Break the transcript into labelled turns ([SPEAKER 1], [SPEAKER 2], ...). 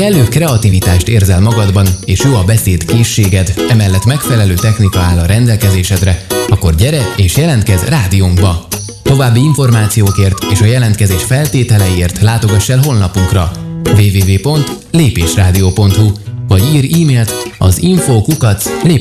[SPEAKER 1] kellő kreativitást érzel magadban, és jó a beszéd készséged, emellett megfelelő technika áll a rendelkezésedre, akkor gyere és jelentkezz rádiónkba! További információkért és a jelentkezés feltételeiért látogass el honlapunkra www.lépésradio.hu vagy írj e-mailt az info@lépésradio.hu.